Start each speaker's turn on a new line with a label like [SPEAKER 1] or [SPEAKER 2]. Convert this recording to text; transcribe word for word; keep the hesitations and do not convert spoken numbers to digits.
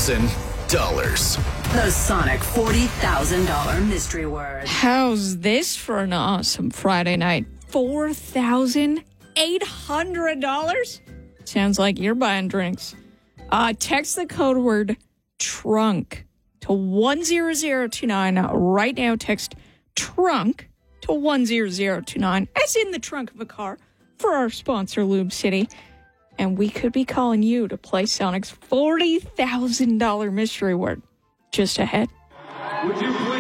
[SPEAKER 1] thousand dollars.
[SPEAKER 2] The Sonic forty thousand dollars mystery word.
[SPEAKER 3] How's this for an awesome Friday night? four thousand eight hundred dollars? Sounds like you're buying drinks. Uh, text the code word trunk to one zero zero two nine. Right now, text trunk to one zero zero two nine, as in the trunk of a car, for our sponsor, Lube City. And we could be calling you to play Sonic's forty thousand dollars mystery word. Just ahead.
[SPEAKER 4] Would you please